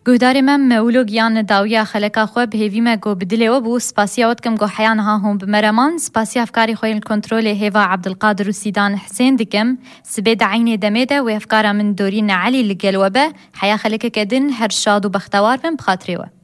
گهدار من مولوگیان داویا خلقا خو بهوی مگو بدلی و بو سپاسیات کم گو حیان ها هم بمرمان سپاسی افکاری خویل کنترل هوا عبدالقادر و سیدان حسین دکم سبید عین دمیده و افکار من دورین علی لگل و به حیا خلق کدن هر شاد و بختوار من بخاطری و